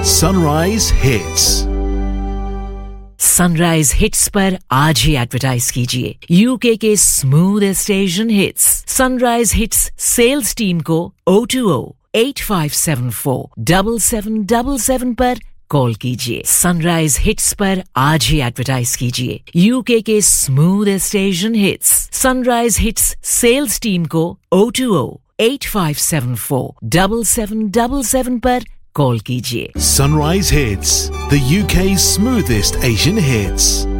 Sunrise Hits. Sunrise hits पर आज ही advertise कीजिए यूके के smoothest Asian hits sunrise hits sales team को 020-8574-7777 पर कॉल कीजिए सनराइज हिट्स पर आज ही एडवर्टाइज कीजिए यूके के smoothest Asian hits sunrise hits sales team को 020-8574-7777 पर कॉल कीजिए Sunrise Hits, the UK's smoothest Asian hits.